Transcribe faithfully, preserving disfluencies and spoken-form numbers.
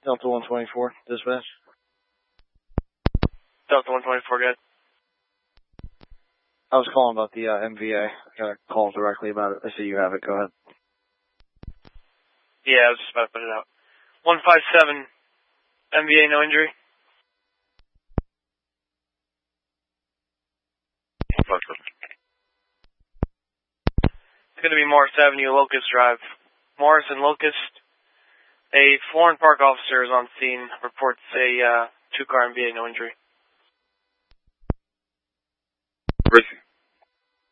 Delta one twenty-four, dispatch. Delta one twenty-four, good. I was calling about the uh, M V A. I got a call directly about it. I see you have it. Go ahead. Yeah, I was just about to put it out. one five seven, M V A, no injury. It's going to be Morris Avenue, Locust Drive. Morris and Locust. A Florin Park officer is on scene. Reports a uh, two-car M V A, no injury. Richie.